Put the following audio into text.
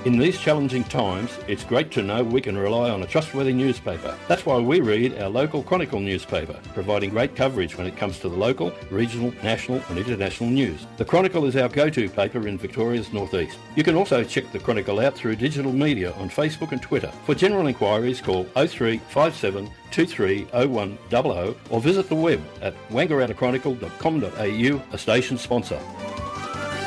In these challenging times, it's great to know we can rely on a trustworthy newspaper. That's why we read our local Chronicle newspaper, providing great coverage when it comes to the local, regional, national and international news. The Chronicle is our go-to paper in Victoria's northeast. You can also check the Chronicle out through digital media on Facebook and Twitter. For general inquiries, call 0357 230100 or visit the web at wangarattachronicle.com.au, a station sponsor.